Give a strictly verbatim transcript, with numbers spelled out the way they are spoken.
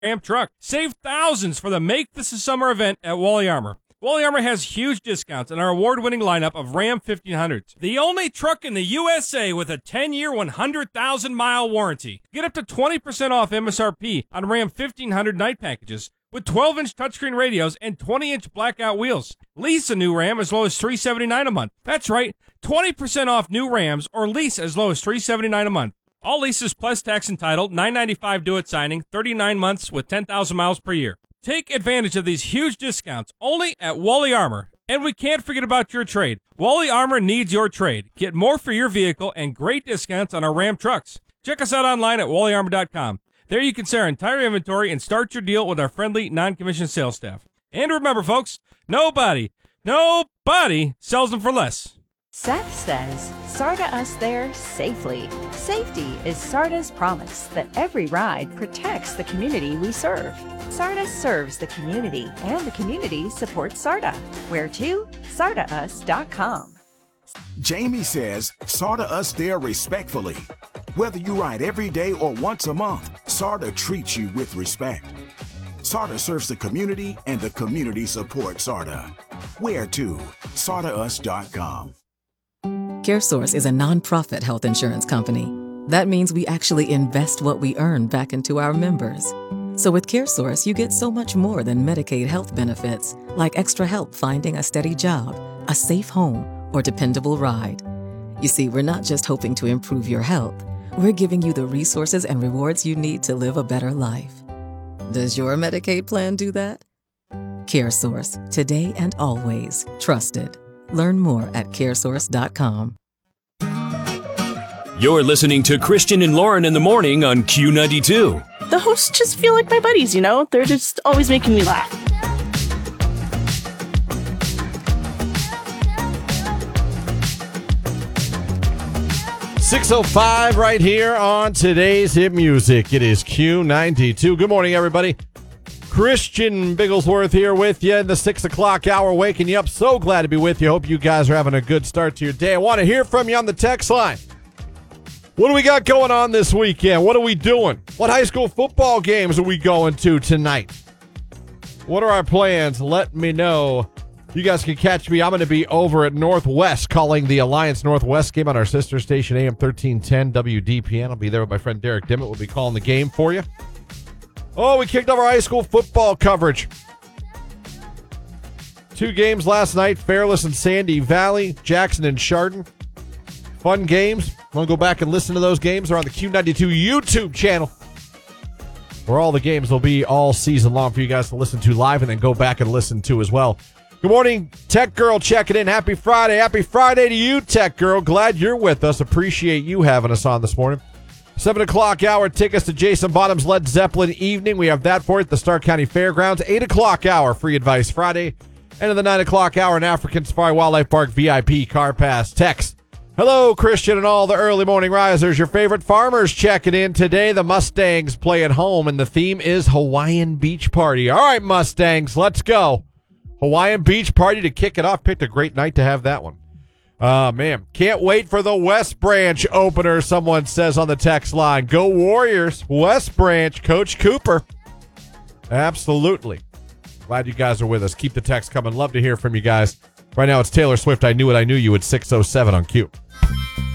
Ram truck. Save thousands for the Make This a Summer event at Wally Armor. Wally Armor has huge discounts on our award-winning lineup of Ram fifteen hundreds. The only truck in the U S A with a ten-year, one hundred thousand mile warranty. Get up to twenty percent off M S R P on Ram fifteen hundred night packages with twelve inch touchscreen radios and twenty inch blackout wheels. Lease a new Ram as low as three hundred seventy-nine dollars a month. That's right, twenty percent off new Rams or lease as low as three hundred seventy-nine dollars a month. All leases plus tax entitled, nine ninety-five do it signing, thirty-nine months with ten thousand miles per year. Take advantage of these huge discounts only at Wally Armor. And we can't forget about your trade. Wally Armor needs your trade. Get more for your vehicle and great discounts on our Ram trucks. Check us out online at wally armor dot com. There you can see our entire inventory and start your deal with our friendly, non-commissioned sales staff. And remember, folks, nobody, nobody sells them for less. Seth says, SARTA us there safely. Safety is SARTA's promise that every ride protects the community we serve. SARTA serves the community, and the community supports SARTA. Where to? sarta us dot com. Jamie says, SARTA us there respectfully. Whether you ride every day or once a month, SARTA treats you with respect. SARTA serves the community, and the community supports SARTA. Where to? sarta us dot com. CareSource is a nonprofit health insurance company. That means we actually invest what we earn back into our members. So with CareSource, you get so much more than Medicaid health benefits, like extra help finding a steady job, a safe home, or dependable ride. You see, we're not just hoping to improve your health. We're giving you the resources and rewards you need to live a better life. Does your Medicaid plan do that? CareSource, today and always trusted. Learn more at care source dot com. You're listening to Christian and Lauren in the morning on Q ninety-two. The hosts just feel like my buddies, you know? They're just always making me laugh. six oh five right here on today's hit music. It is Q ninety-two. Good morning, everybody. Christian Bigglesworth here with you in the six o'clock hour, waking you up. So glad to be with you. Hope you guys are having a good start to your day. I want to hear from you on the text line. What do we got going on this weekend? What are we doing? What high school football games are we going to tonight? What are our plans? Let me know. You guys can catch me. I'm going to be over at Northwest calling the Alliance Northwest game on our sister station, A M thirteen ten W D P N. I'll be there with my friend Derek Dimmitt. We'll be calling the game for you. Oh, we kicked off our high school football coverage. Two games last night, Fairless and Sandy Valley, Jackson and Chardon. Fun games. Want to go back and listen to those games? They're on the Q ninety-two YouTube channel, where all the games will be all season long for you guys to listen to live and then go back and listen to as well. Good morning, Tech Girl checking in. Happy Friday. Happy Friday to you, Tech Girl. Glad you're with us. Appreciate you having us on this morning. seven o'clock hour, tickets to Jason Bonham's Led Zeppelin evening. We have that for you at the Stark County Fairgrounds. eight o'clock hour, free advice Friday. And in the nine o'clock hour, an African Safari Wildlife Park V I P car pass. Text. Hello, Christian and all the early morning risers. Your favorite farmers checking in today. The Mustangs play at home, and the theme is Hawaiian Beach Party. All right, Mustangs, let's go. Hawaiian Beach Party to kick it off. Picked a great night to have that one. Uh, man, can't wait for the West Branch opener, someone says on the text line. Go Warriors, West Branch, Coach Cooper. Absolutely. Glad you guys are with us. Keep the text coming. Love to hear from you guys. Right now it's Taylor Swift, I Knew It, I Knew You at six oh seven on Q.